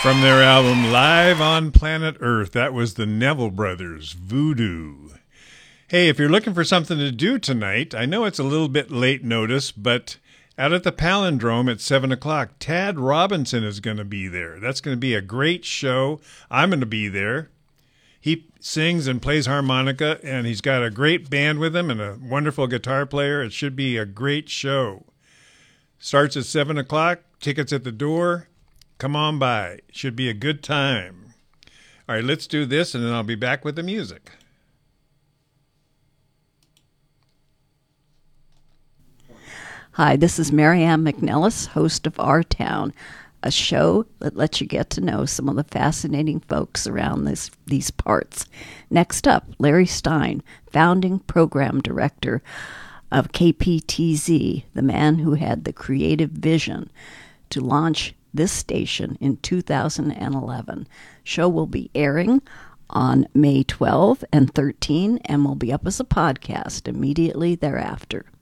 From their album Live on Planet Earth, that was the Neville Brothers, Voodoo. Hey, if you're looking for something to do tonight, I know it's a little bit late notice, but out at the Palindrome at 7 o'clock, Tad Robinson is going to be there. That's going to be a great show. I'm going to be there. He sings and plays harmonica, and he's got a great band with him and a wonderful guitar player. It should be a great show. Starts at 7 o'clock, tickets at the door. Come on by. Should be a good time. All right, let's do this, and then I'll be back with the music. Hi, this is Marianne McNellis, host of Our Town, a show that lets you get to know some of the fascinating folks around these parts. Next up, Larry Stein, founding program director of KPTZ, the man who had the creative vision to launch this station in 2011. Show will be airing on May 12 and 13 and will be up as a podcast immediately thereafter.